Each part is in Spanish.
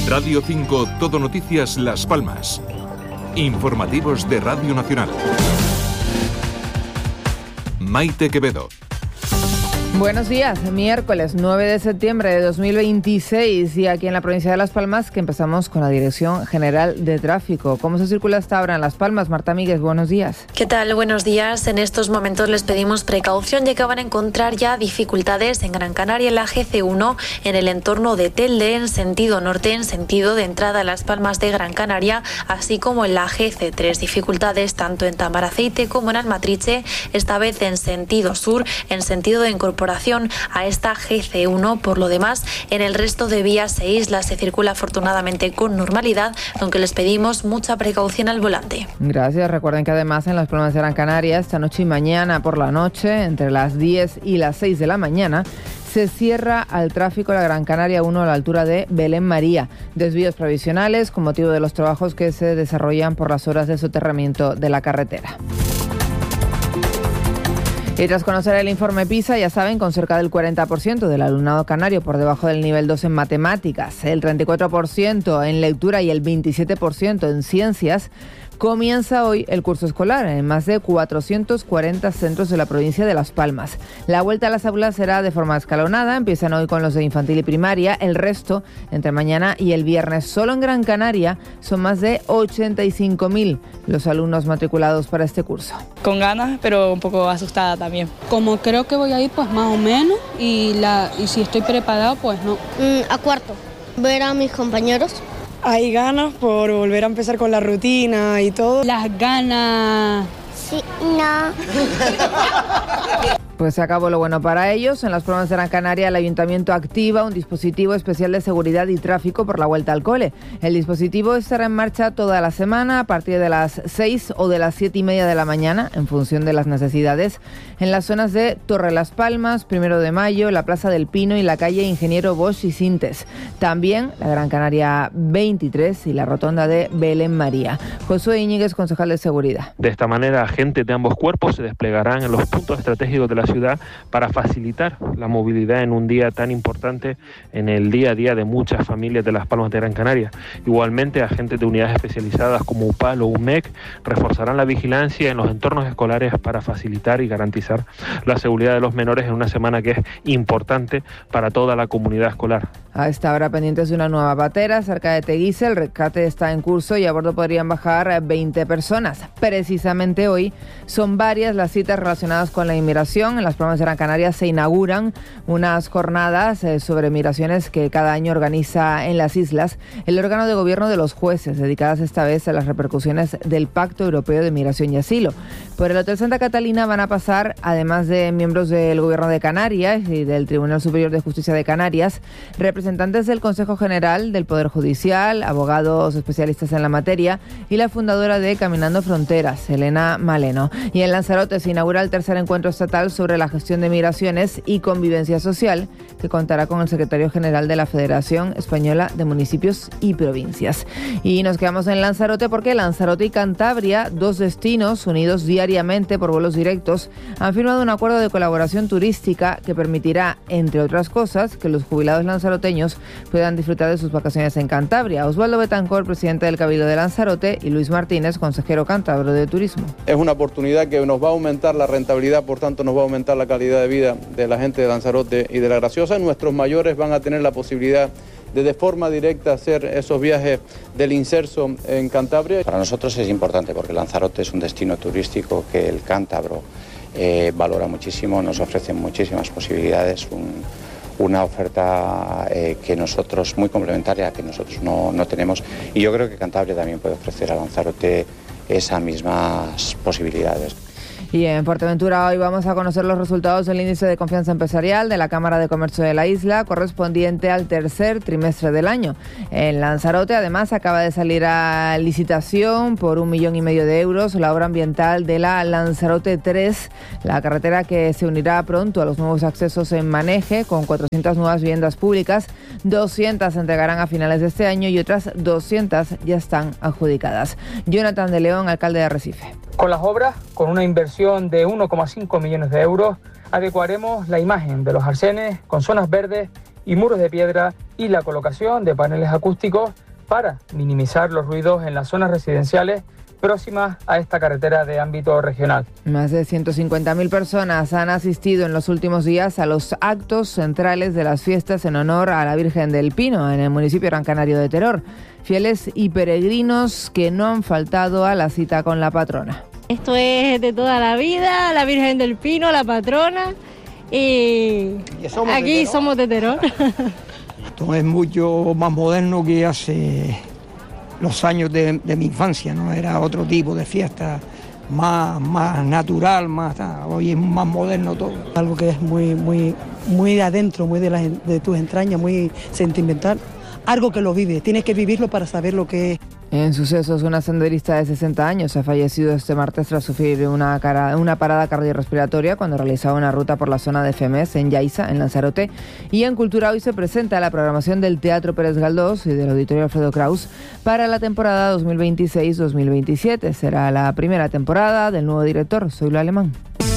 Radio 5 Todo Noticias Las Palmas. Informativos de Radio Nacional. Maite Quevedo. Buenos días, miércoles 9 de septiembre de 2026 y aquí en la provincia de Las Palmas que empezamos con la Dirección General de Tráfico. ¿Cómo se circula hasta ahora en Las Palmas? Marta Míguez, buenos días. ¿Qué tal? Buenos días. En estos momentos les pedimos precaución ya que van a encontrar ya dificultades en Gran Canaria en la GC1 en el entorno de Telde en sentido norte, en sentido de entrada a Las Palmas de Gran Canaria, así como en la GC3. Dificultades tanto en Tamaraceite como en Almatriche, esta vez en sentido sur, en sentido de incorporación a esta GC1. Por lo demás, en el resto de vías e islas se circula afortunadamente con normalidad, aunque les pedimos mucha precaución al volante. Gracias. Recuerden que además en Las Palmas de Gran Canaria, esta noche y mañana por la noche, entre las 10 y las 6 de la mañana, se cierra al tráfico la Gran Canaria 1 a la altura de Belén María. Desvíos provisionales con motivo de los trabajos que se desarrollan por las obras de soterramiento de la carretera. Y tras conocer el informe PISA, ya saben, con cerca del 40% del alumnado canario por debajo del nivel 2 en matemáticas, el 34% en lectura y el 27% en ciencias, comienza hoy el curso escolar en más de 440 centros de la provincia de Las Palmas. La vuelta a las aulas será de forma escalonada, empiezan hoy con los de infantil y primaria, el resto entre mañana y el viernes. Solo en Gran Canaria son más de 85.000 los alumnos matriculados para este curso. Con ganas, pero un poco asustada también. Como creo que voy a ir, pues más o menos, y si estoy preparado, pues no. A cuarto, ver a mis compañeros. Hay ganas por volver a empezar con la rutina y todo. Las ganas. Sí, no. Pues se acabó lo bueno para ellos. En Las Palmas de Gran Canaria el Ayuntamiento activa un dispositivo especial de seguridad y tráfico por la vuelta al cole. El dispositivo estará en marcha toda la semana a partir de las 6 o de las 7:30 de la mañana, en función de las necesidades, en las zonas de Torre Las Palmas, 1 de Mayo, la Plaza del Pino y la calle Ingeniero Bosch y Sintes. También la Gran Canaria 23 y la rotonda de Belén María. Josué Íñiguez, concejal de Seguridad. De esta manera, agentes de ambos cuerpos se desplegarán en los puntos estratégicos de la ciudad para facilitar la movilidad en un día tan importante en el día a día de muchas familias de Las Palmas de Gran Canaria. Igualmente, agentes de unidades especializadas como UPAL o UMEC reforzarán la vigilancia en los entornos escolares para facilitar y garantizar la seguridad de los menores en una semana que es importante para toda la comunidad escolar. A esta hora pendientes de una nueva patera cerca de Teguise, el rescate está en curso y a bordo podrían bajar 20 personas. Precisamente hoy son varias las citas relacionadas con la inmigración. En Las Palmas de Gran Canaria se inauguran unas jornadas sobre migraciones que cada año organiza en las islas el órgano de gobierno de los jueces, dedicadas esta vez a las repercusiones del Pacto Europeo de Migración y Asilo. Por el Hotel Santa Catalina van a pasar, además de miembros del Gobierno de Canarias y del Tribunal Superior de Justicia de Canarias, representantes del Consejo General del Poder Judicial, abogados especialistas en la materia y la fundadora de Caminando Fronteras, Elena Maleno. Y en Lanzarote se inaugura el tercer encuentro estatal sobre la gestión de migraciones y convivencia social, que contará con el secretario general de la Federación Española de Municipios y Provincias. Y nos quedamos en Lanzarote porque Lanzarote y Cantabria, dos destinos unidos diariamente por vuelos directos, han firmado un acuerdo de colaboración turística que permitirá, entre otras cosas, que los jubilados lanzaroteños puedan disfrutar de sus vacaciones en Cantabria. Osvaldo Betancor, presidente del Cabildo de Lanzarote, y Luis Martínez, consejero cántabro de Turismo. Es una oportunidad que nos va a aumentar la rentabilidad, por tanto nos va a aumentar la calidad de vida de la gente de Lanzarote y de La Graciosa. Nuestros mayores van a tener la posibilidad de forma directa hacer esos viajes del inserso en Cantabria. Para nosotros es importante porque Lanzarote es un destino turístico que el cántabro valora muchísimo, nos ofrece muchísimas posibilidades, una oferta que nosotros, muy complementaria, que nosotros no tenemos, y yo creo que Cantabria también puede ofrecer a Lanzarote esas mismas posibilidades. Y en Fuerteventura hoy vamos a conocer los resultados del índice de confianza empresarial de la Cámara de Comercio de la isla, correspondiente al tercer trimestre del año. En Lanzarote, además, acaba de salir a licitación por 1,5 millones de euros la obra ambiental de la Lanzarote 3, la carretera que se unirá pronto a los nuevos accesos en Maneje, con 400 nuevas viviendas públicas. 200 se entregarán a finales de este año y otras 200 ya están adjudicadas. Jonathan de León, alcalde de Arrecife. Con las obras, con una inversión de 1,5 millones de euros, adecuaremos la imagen de los arcenes con zonas verdes y muros de piedra y la colocación de paneles acústicos para minimizar los ruidos en las zonas residenciales próximas a esta carretera de ámbito regional. Más de 150.000 personas han asistido en los últimos días a los actos centrales de las fiestas en honor a la Virgen del Pino en el municipio Gran Canario de Teror. Fieles y peregrinos que no han faltado a la cita con la patrona. Esto es de toda la vida, la Virgen del Pino, la patrona, y aquí somos de Teror. Esto es mucho más moderno que hace los años de mi infancia, ¿no? Era otro tipo de fiesta, más natural, hoy es más moderno todo. Algo que es muy de adentro, muy de tus entrañas, muy sentimental. Algo que lo vive, tienes que vivirlo para saber lo que es. En sucesos, una senderista de 60 años ha fallecido este martes tras sufrir una parada cardiorrespiratoria cuando realizaba una ruta por la zona de Femés, en Yaiza, en Lanzarote. Y en Cultura hoy se presenta la programación del Teatro Pérez Galdós y del Auditorio Alfredo Kraus para la temporada 2026-2027. Será la primera temporada del nuevo director, Zoilo Alemán.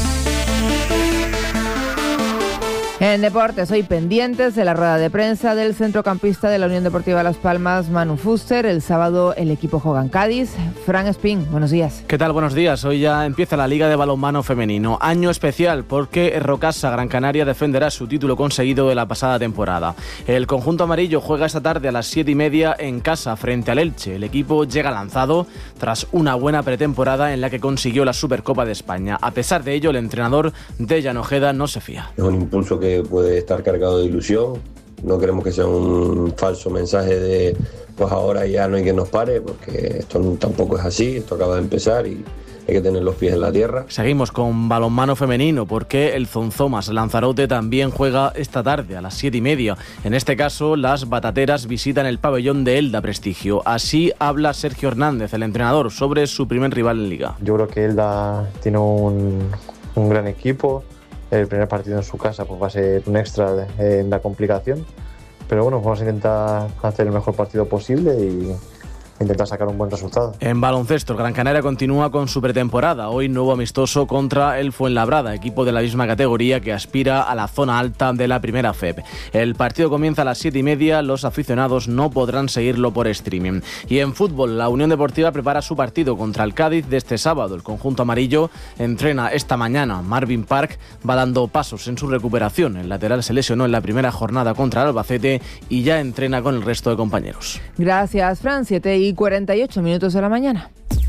En deportes, hoy pendientes de la rueda de prensa del centrocampista de la Unión Deportiva Las Palmas, Manu Fuster. El sábado el equipo juega en Cádiz. Fran Espín, buenos días. ¿Qué tal? Buenos días. Hoy ya empieza la Liga de Balonmano Femenino. Año especial porque Rocasa Gran Canaria defenderá su título conseguido de la pasada temporada. El conjunto amarillo juega esta tarde a las 7:30 en casa frente al Elche. El equipo llega lanzado tras una buena pretemporada en la que consiguió la Supercopa de España. A pesar de ello, el entrenador Dejan Ojeda no se fía. Es un impulso que puede estar cargado de ilusión. No queremos que sea un falso mensaje de pues ahora ya no hay quien nos pare, porque esto tampoco es así, esto acaba de empezar y hay que tener los pies en la tierra. Seguimos con balonmano femenino porque el Zonzomas Lanzarote también juega esta tarde a las 7:30. En este caso, las batateras visitan el pabellón de Elda Prestigio. Así habla Sergio Hernández, el entrenador, sobre su primer rival en Liga. Yo creo que Elda tiene un gran equipo. El primer partido en su casa pues va a ser un extra en la complicación, pero bueno, vamos a intentar hacer el mejor partido posible y intentar sacar un buen resultado. En baloncesto, el Gran Canaria continúa con su pretemporada. Hoy nuevo amistoso contra el Fuenlabrada, equipo de la misma categoría que aspira a la zona alta de la primera FEP. El partido comienza a las 7:30, los aficionados no podrán seguirlo por streaming. Y en fútbol, la Unión Deportiva prepara su partido contra el Cádiz de este sábado. El conjunto amarillo entrena esta mañana. Marvin Park va dando pasos en su recuperación. El lateral se lesionó en la primera jornada contra el Albacete y ya entrena con el resto de compañeros. Gracias, Fran. 7:48 de la mañana.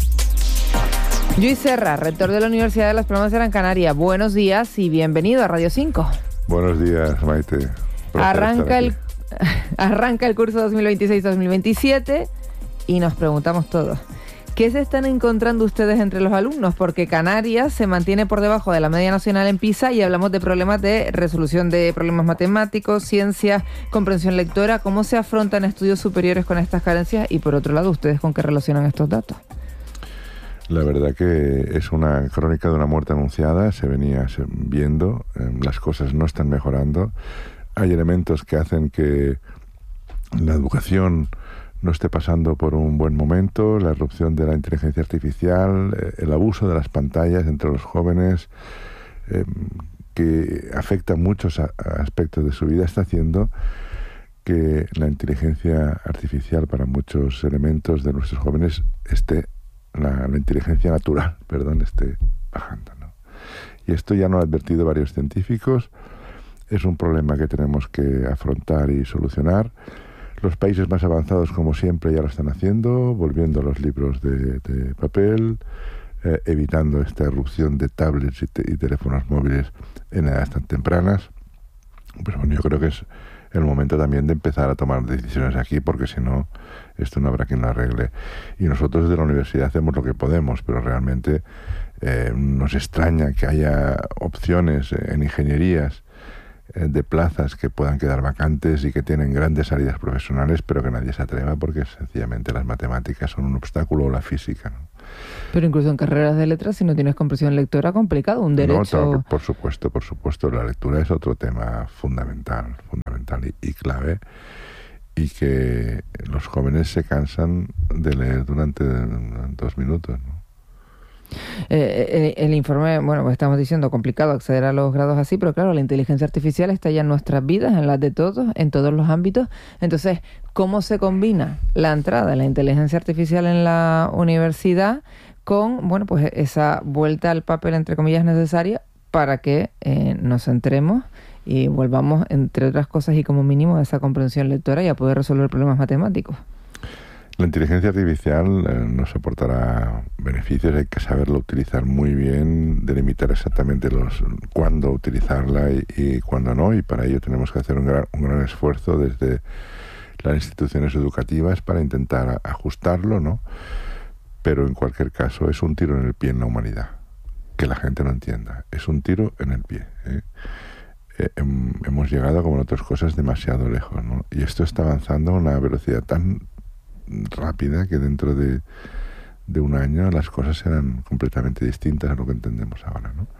Lluís Serra, rector de la Universidad de Las Palmas de Gran Canaria. Buenos días y bienvenido a Radio 5. Buenos días, Maite. Arranca el curso 2026-2027 y nos preguntamos todos, ¿qué se están encontrando ustedes entre los alumnos? Porque Canarias se mantiene por debajo de la media nacional en PISA y hablamos de problemas de resolución de problemas matemáticos, ciencias, comprensión lectora. ¿Cómo se afrontan estudios superiores con estas carencias? Y por otro lado, ¿ustedes con qué relacionan estos datos? La verdad que es una crónica de una muerte anunciada, se venía viendo, las cosas no están mejorando. Hay elementos que hacen que la educación no esté pasando por un buen momento, la irrupción de la inteligencia artificial, el abuso de las pantallas entre los jóvenes, que afecta muchos aspectos de su vida, está haciendo que la inteligencia artificial para muchos elementos de nuestros jóvenes la inteligencia natural, esté bajando, ¿no? Y esto ya lo han advertido varios científicos, es un problema que tenemos que afrontar y solucionar. Los países más avanzados, como siempre, ya lo están haciendo, volviendo a los libros de papel, evitando esta irrupción de tablets y teléfonos móviles en edades tan tempranas. Pero bueno, yo creo que es el momento también de empezar a tomar decisiones aquí, porque si no, esto no habrá quien lo arregle. Y nosotros desde la universidad hacemos lo que podemos, pero realmente nos extraña que haya opciones en ingenierías de plazas que puedan quedar vacantes y que tienen grandes salidas profesionales, pero que nadie se atreva porque sencillamente las matemáticas son un obstáculo, o la física, ¿no? Pero incluso en carreras de letras, si no tienes comprensión lectora, complicado, un derecho... No, por supuesto, la lectura es otro tema fundamental y clave, y que los jóvenes se cansan de leer durante 2 minutos, ¿no? El informe, bueno, pues estamos diciendo complicado acceder a los grados así, pero claro, la inteligencia artificial está ya en nuestras vidas, en las de todos, en todos los ámbitos. Entonces, ¿cómo se combina la entrada de la inteligencia artificial en la universidad con, bueno, pues esa vuelta al papel, entre comillas, necesaria para que nos centremos y volvamos, entre otras cosas y como mínimo, a esa comprensión lectora y a poder resolver problemas matemáticos? La inteligencia artificial nos aportará beneficios, hay que saberlo utilizar muy bien, delimitar exactamente cuándo utilizarla y cuándo no, y para ello tenemos que hacer un gran esfuerzo desde las instituciones educativas para intentar ajustarlo, ¿no? Pero en cualquier caso es un tiro en el pie en la humanidad, que la gente no entienda, es un tiro en el pie, ¿eh? Hemos llegado, como en otras cosas, demasiado lejos, ¿no? Y esto está avanzando a una velocidad tan rápida que dentro de un año las cosas serán completamente distintas a lo que entendemos ahora, ¿no?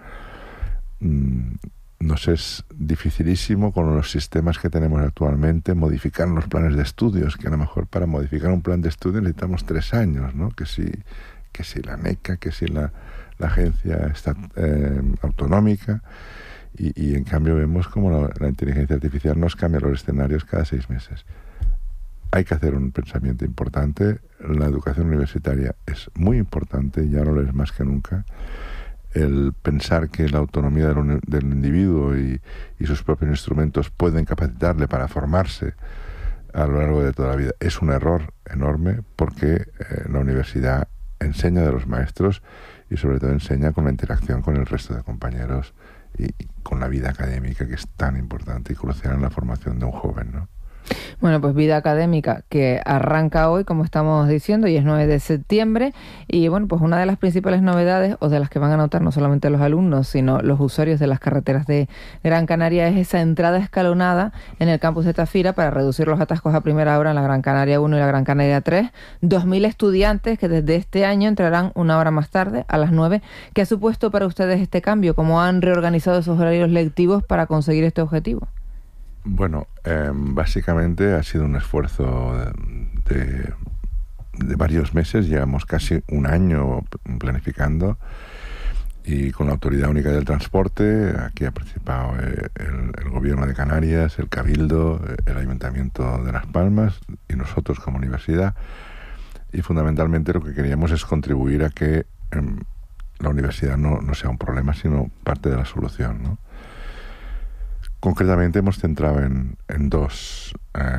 Nos es dificilísimo con los sistemas que tenemos actualmente modificar los planes de estudios, que a lo mejor para modificar un plan de estudio necesitamos 3 años, ¿no? Que si la NECA, que si la agencia autonómica, y en cambio vemos como la inteligencia artificial nos cambia los escenarios cada 6 meses. Hay que hacer un pensamiento importante. La educación universitaria es muy importante, ya no lo es más que nunca. El pensar que la autonomía del individuo y sus propios instrumentos pueden capacitarle para formarse a lo largo de toda la vida es un error enorme, porque la universidad enseña de los maestros y sobre todo enseña con la interacción con el resto de compañeros y con la vida académica, que es tan importante y crucial en la formación de un joven, ¿no? Bueno, pues vida académica que arranca hoy, como estamos diciendo, y es 9 de septiembre. Y bueno, pues una de las principales novedades, o de las que van a notar no solamente los alumnos, sino los usuarios de las carreteras de Gran Canaria, es esa entrada escalonada en el campus de Tafira para reducir los atascos a primera hora en la Gran Canaria 1 y la Gran Canaria 3. 2.000 estudiantes que desde este año entrarán 1 hora más tarde, a las 9. ¿Qué ha supuesto para ustedes este cambio? ¿Cómo han reorganizado esos horarios lectivos para conseguir este objetivo? Bueno, básicamente ha sido un esfuerzo de varios meses. Llevamos casi un año planificando, y con la Autoridad Única del Transporte aquí ha participado el Gobierno de Canarias, el Cabildo, el Ayuntamiento de Las Palmas y nosotros como universidad, y fundamentalmente lo que queríamos es contribuir a que la universidad no sea un problema, sino parte de la solución, ¿no? Concretamente hemos centrado en 2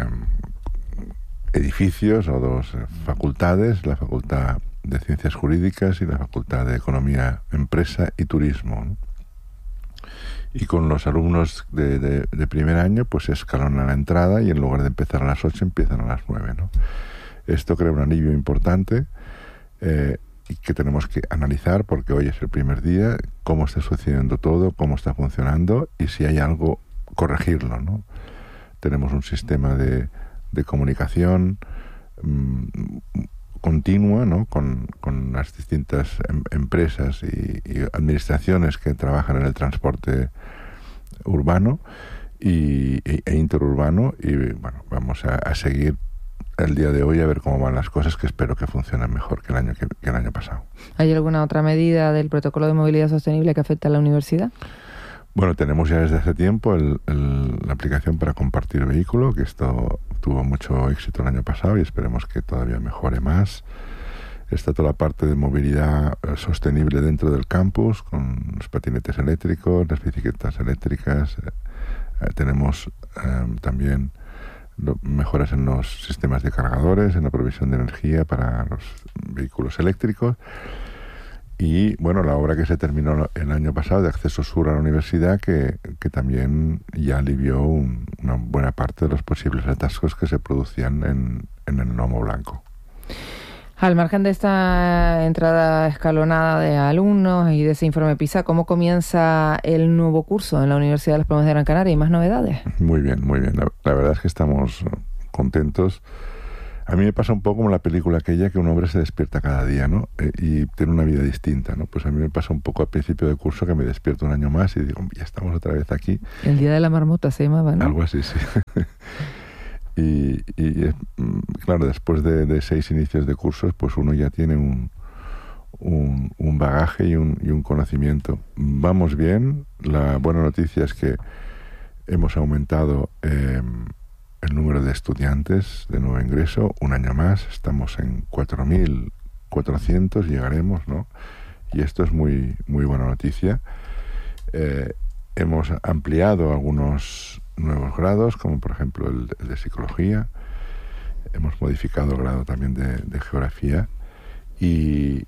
edificios o 2 facultades, la Facultad de Ciencias Jurídicas y la Facultad de Economía, Empresa y Turismo, ¿no? Y con los alumnos de primer año, pues se escalona la entrada y en lugar de empezar a las 8 empiezan a las 9, ¿no? Esto crea un alivio importante y que tenemos que analizar, porque hoy es el primer día, cómo está sucediendo todo, cómo está funcionando y si hay algo, corregirlo, ¿no? Tenemos un sistema de comunicación continua, ¿no? con las distintas empresas y administraciones que trabajan en el transporte urbano e interurbano, y bueno, vamos a seguir el día de hoy a ver cómo van las cosas, que espero que funcionen mejor que el año pasado. ¿Hay alguna otra medida del protocolo de movilidad sostenible que afecta a la universidad? Bueno, tenemos ya desde hace tiempo la aplicación para compartir vehículo, que esto tuvo mucho éxito el año pasado y esperemos que todavía mejore más. Está toda la parte de movilidad sostenible dentro del campus, con los patinetes eléctricos, las bicicletas eléctricas. Tenemos también mejoras en los sistemas de cargadores, en la provisión de energía para los vehículos eléctricos. Y bueno, la obra que se terminó el año pasado de acceso sur a la universidad, que también ya alivió una buena parte de los posibles atascos que se producían en el Nomo Blanco. Al margen de esta entrada escalonada de alumnos y de ese informe PISA, ¿cómo comienza el nuevo curso en la Universidad de Las Palmas de Gran Canaria? ¿Y más novedades? Muy bien, muy bien. La verdad es que estamos contentos. A mí me pasa un poco como la película aquella, que un hombre se despierta cada día, ¿no? Y tiene una vida distinta, ¿no? Pues a mí me pasa un poco al principio del curso, que me despierto un año más y digo, ya estamos otra vez aquí. El día de la marmota se llamaba, ¿no? Algo así, sí. y claro, después de 6 inicios de cursos, pues uno ya tiene un bagaje y un conocimiento. Vamos bien. La buena noticia es que hemos aumentado el número de estudiantes de nuevo ingreso, un año más, estamos en 4.400, llegaremos, ¿no? Y esto es muy, muy buena noticia. Hemos ampliado algunos nuevos grados, como por ejemplo el de psicología. Hemos modificado el grado también de geografía y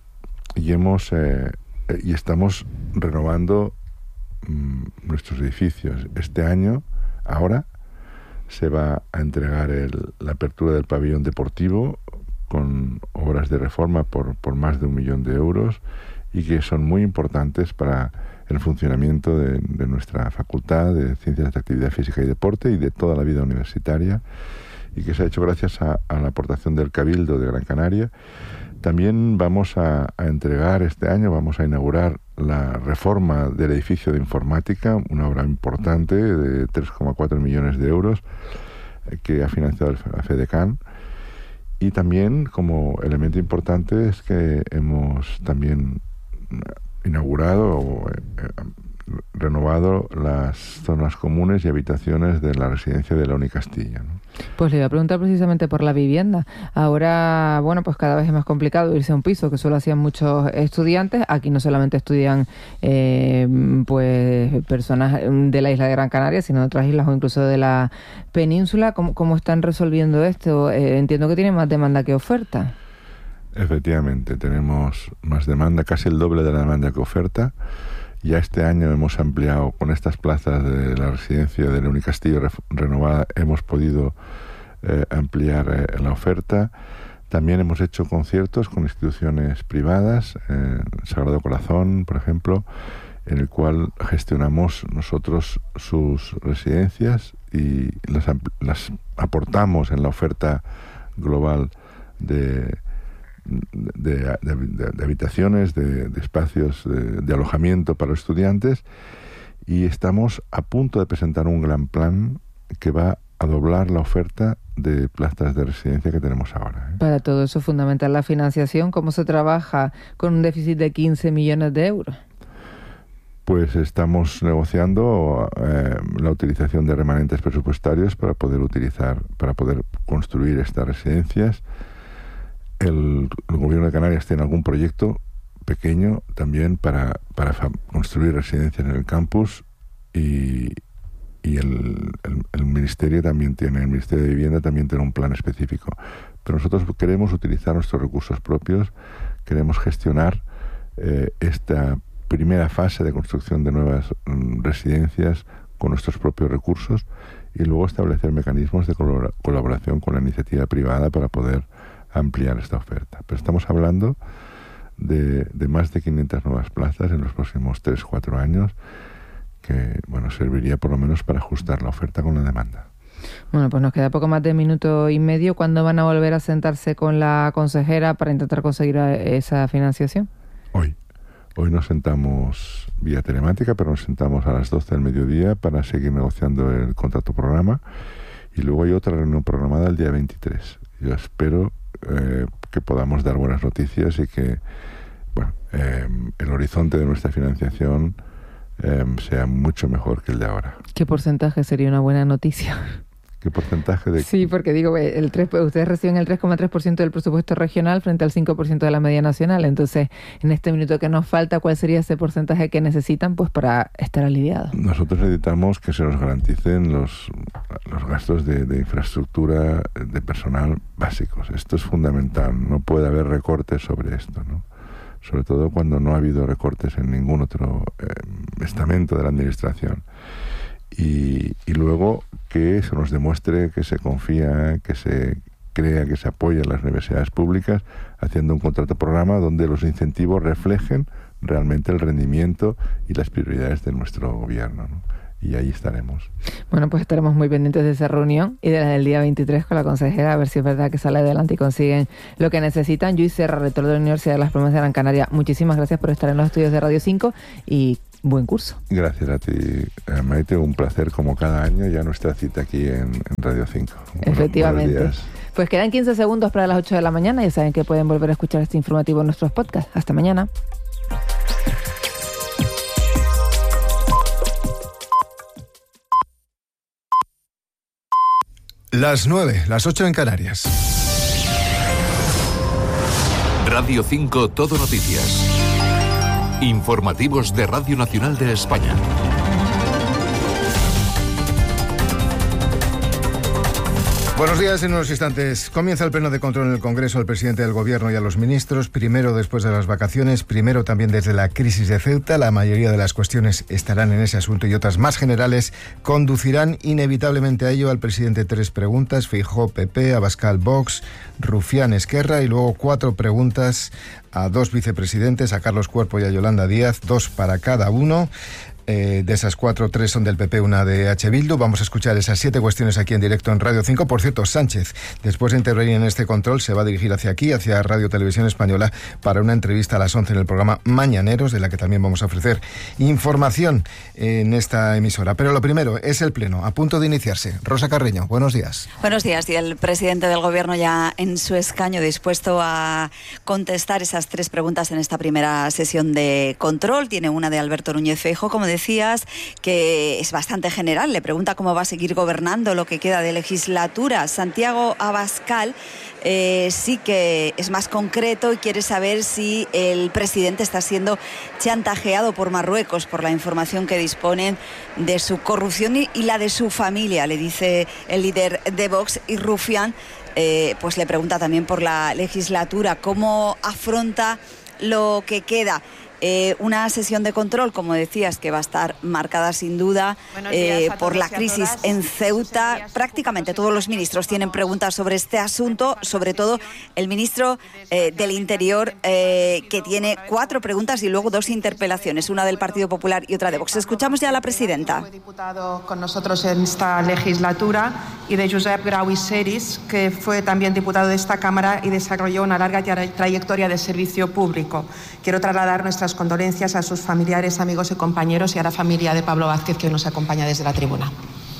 estamos renovando nuestros edificios. Este año, ahora, se va a entregar la apertura del pabellón deportivo con obras de reforma por más de 1 millón de euros y que son muy importantes para el funcionamiento de nuestra Facultad de Ciencias de Actividad Física y Deporte y de toda la vida universitaria, y que se ha hecho gracias a la aportación del Cabildo de Gran Canaria. También vamos a entregar este año, vamos a inaugurar la reforma del edificio de informática, una obra importante de 3,4 millones de euros que ha financiado la FEDECAN. Y también, como elemento importante, es que hemos también inaugurado o renovado las zonas comunes y habitaciones de la residencia de la Unicastilla, ¿no? Pues le iba a preguntar precisamente por la vivienda. Ahora, bueno, pues cada vez es más complicado irse a un piso, que solo hacían muchos estudiantes. Aquí no solamente estudian pues personas de la isla de Gran Canaria, sino de otras islas o incluso de la península. ¿Cómo están resolviendo esto? Entiendo que tienen más demanda que oferta. Efectivamente, tenemos más demanda, casi el doble de la demanda que oferta. Ya este año hemos ampliado con estas plazas de la residencia de la Unicastillo renovada, hemos podido ampliar la oferta. También hemos hecho conciertos con instituciones privadas, Sagrado Corazón, por ejemplo, en el cual gestionamos nosotros sus residencias y las aportamos en la oferta global de habitaciones, de espacios de alojamiento para los estudiantes, y estamos a punto de presentar un gran plan que va a doblar la oferta de plazas de residencia que tenemos ahora. Para todo eso es fundamental la financiación. ¿Cómo se trabaja con un déficit de 15 millones de euros? Pues estamos negociando la utilización de remanentes presupuestarios para poder construir estas residencias. El Gobierno de Canarias tiene algún proyecto pequeño también para construir residencias en el campus y el Ministerio también tiene, el Ministerio de Vivienda también tiene un plan específico. Pero nosotros queremos utilizar nuestros recursos propios, queremos gestionar esta primera fase de construcción de nuevas residencias con nuestros propios recursos y luego establecer mecanismos de colaboración con la iniciativa privada para poder ampliar esta oferta. Pero estamos hablando de más de 500 nuevas plazas en los próximos 3-4 años, que serviría por lo menos para ajustar la oferta con la demanda. Bueno, pues nos queda poco más de 1 minuto y medio. ¿Cuándo van a volver a sentarse con la consejera para intentar conseguir esa financiación? Hoy nos sentamos vía telemática, pero nos sentamos a las 12 del mediodía para seguir negociando el contrato programa, y luego hay otra reunión programada el día 23. Yo espero que podamos dar buenas noticias y que el horizonte de nuestra financiación sea mucho mejor que el de ahora. ¿Qué porcentaje sería una buena noticia? ¿Qué porcentaje de...? Sí, porque digo, ustedes reciben el 3,3% del presupuesto regional frente al 5% de la media nacional. Entonces, en este minuto que nos falta, ¿cuál sería ese porcentaje que necesitan pues para estar aliviados? Nosotros necesitamos que se nos garanticen los gastos de infraestructura, de personal básicos. Esto es fundamental. No puede haber recortes sobre esto, ¿no? Sobre todo cuando no ha habido recortes en ningún otro estamento de la administración. Y luego que se nos demuestre que se confía, que se crea, que se apoya en las universidades públicas, haciendo un contrato programa donde los incentivos reflejen realmente el rendimiento y las prioridades de nuestro gobierno, ¿no? Y ahí estaremos. Bueno, pues estaremos muy pendientes de esa reunión y de la del día 23 con la consejera, a ver si es verdad que sale adelante y consiguen lo que necesitan. Lluís Serra, rector de la Universidad de Las Palmas de Gran Canaria, muchísimas gracias por estar en los estudios de Radio 5 y buen curso. Gracias a ti, Maite, un placer como cada año ya nuestra cita aquí en Radio 5. Efectivamente. Pues quedan 15 segundos para las 8 de la mañana. Ya saben que pueden volver a escuchar este informativo en nuestros podcasts. Hasta mañana. Las 9, las 8 en Canarias. Radio 5 Todo Noticias. Informativos de Radio Nacional de España. Buenos días. En unos instantes comienza el pleno de control en el Congreso al presidente del Gobierno y a los ministros. Primero después de las vacaciones, primero también desde la crisis de Ceuta. La mayoría de las cuestiones estarán en ese asunto y otras más generales conducirán inevitablemente a ello. Al presidente 3 preguntas, Feijóo PP, Abascal Vox, Rufián Esquerra, y luego 4 preguntas a 2 vicepresidentes, a Carlos Cuerpo y a Yolanda Díaz, 2 para cada uno. De esas 4, 3 son del PP, una de H. Bildu. Vamos a escuchar esas 7 cuestiones aquí en directo en Radio 5. Por cierto, Sánchez, después de intervenir en este control, se va a dirigir hacia aquí, hacia Radio Televisión Española, para una entrevista a las 11 en el programa Mañaneros, de la que también vamos a ofrecer información en esta emisora. Pero lo primero es el pleno, a punto de iniciarse. Rosa Carreño, buenos días. Buenos días. Y el presidente del Gobierno ya en su escaño, dispuesto a contestar esas 3 preguntas en esta primera sesión de control. Tiene una de Alberto Núñez Feijóo, como decías, que es bastante general. Le pregunta cómo va a seguir gobernando lo que queda de legislatura. Santiago Abascal sí que es más concreto y quiere saber si el presidente está siendo chantajeado por Marruecos por la información que disponen de su corrupción y la de su familia, le dice el líder de Vox. Y Rufián pues le pregunta también por la legislatura, cómo afronta lo que queda. Una sesión de control, como decías, que va a estar marcada sin duda por la crisis en Ceuta. Prácticamente todos los ministros tienen preguntas sobre este asunto, sobre todo el ministro del Interior, que tiene 4 preguntas y luego 2 interpelaciones, una del Partido Popular y otra de Vox. Escuchamos ya a la presidenta. Fue diputado con nosotros en esta legislatura, y de Josep Grau i Seris, que fue también diputado de esta Cámara y desarrolló una larga trayectoria de servicio público. Quiero trasladar nuestras condolencias a sus familiares, amigos y compañeros, y a la familia de Pablo Vázquez, que hoy nos acompaña desde la tribuna.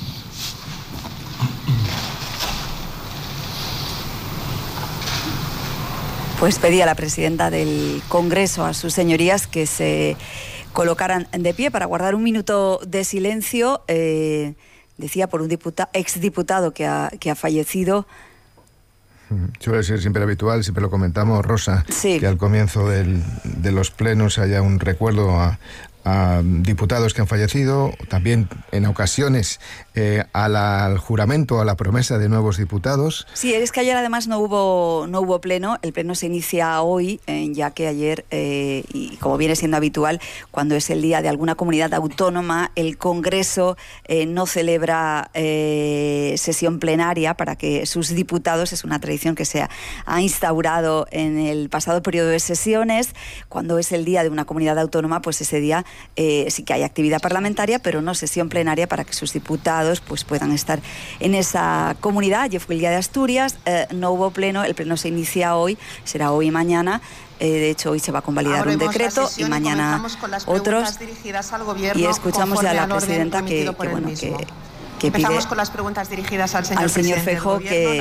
Pues pedía la presidenta del Congreso a sus señorías que se colocaran de pie para guardar un minuto de silencio, decía, por un exdiputado que ha fallecido. Suele ser siempre habitual, siempre lo comentamos, Rosa, sí, que al comienzo de los plenos haya un recuerdo a diputados que han fallecido, también en ocasiones al juramento, a la promesa de nuevos diputados. Sí, es que ayer además no hubo pleno. El pleno se inicia hoy, ya que ayer, y como viene siendo habitual, cuando es el día de alguna comunidad autónoma, el Congreso no celebra sesión plenaria para que sus diputados, es una tradición que se ha instaurado en el pasado periodo de sesiones, cuando es el día de una comunidad autónoma, pues ese día sí que hay actividad parlamentaria, pero no sesión plenaria, para que sus diputados pues puedan estar en esa comunidad. Ayer fue el día de Asturias, no hubo pleno, el pleno se inicia hoy, será hoy y mañana. De hecho, hoy se va a convalidar un decreto y mañana otros. Y escuchamos ya a la presidenta que empezamos pide con las preguntas dirigidas al señor Feijóo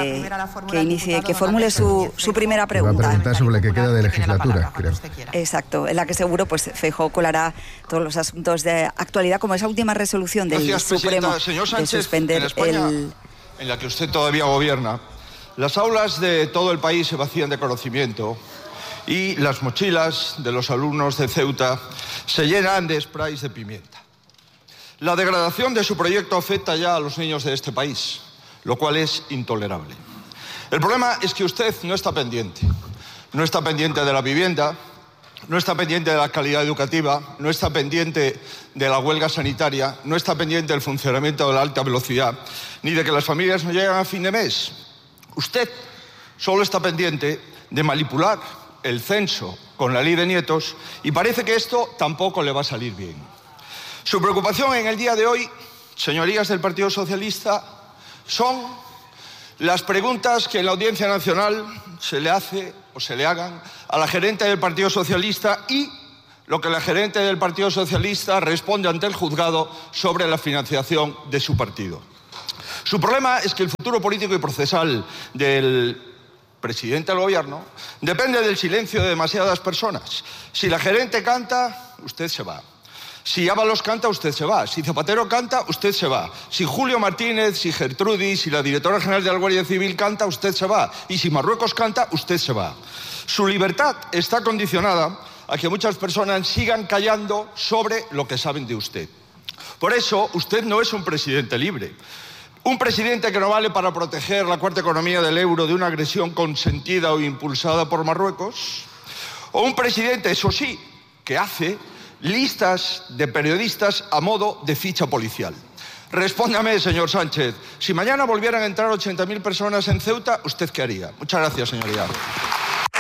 que formule su primera pregunta. Va a preguntar sobre lo que queda de legislatura, creo. Exacto, en la que seguro pues Feijóo colará todos los asuntos de actualidad, como esa última resolución del Supremo señor Sánchez, de suspender en España, en la que usted todavía gobierna, las aulas de todo el país se vacían de conocimiento y las mochilas de los alumnos de Ceuta se llenan de sprays de pimienta. La degradación de su proyecto afecta ya a los niños de este país, lo cual es intolerable. El problema es que usted no está pendiente. No está pendiente de la vivienda, no está pendiente de la calidad educativa, no está pendiente de la huelga sanitaria, no está pendiente del funcionamiento de la alta velocidad, ni de que las familias no llegan a fin de mes. Usted solo está pendiente de manipular el censo con la ley de nietos, y parece que esto tampoco le va a salir bien. Su preocupación en el día de hoy, señorías del Partido Socialista, son las preguntas que en la Audiencia Nacional se le hace o se le hagan a la gerente del Partido Socialista y lo que la gerente del Partido Socialista responde ante el juzgado sobre la financiación de su partido. Su problema es que el futuro político y procesal del presidente del gobierno depende del silencio de demasiadas personas. Si la gerente canta, usted se va. Si Ábalos canta, usted se va. Si Zapatero canta, usted se va. Si Julio Martínez, si Gertrudis, si la directora general de la Guardia Civil canta, usted se va. Y si Marruecos canta, usted se va. Su libertad está condicionada a que muchas personas sigan callando sobre lo que saben de usted. Por eso, usted no es un presidente libre. Un presidente que no vale para proteger la cuarta economía del euro de una agresión consentida o impulsada por Marruecos. O un presidente, eso sí, que hace listas de periodistas a modo de ficha policial. Respóndame, señor Sánchez, si mañana volvieran a entrar 80.000 personas en Ceuta, ¿usted qué haría? Muchas gracias, señoría.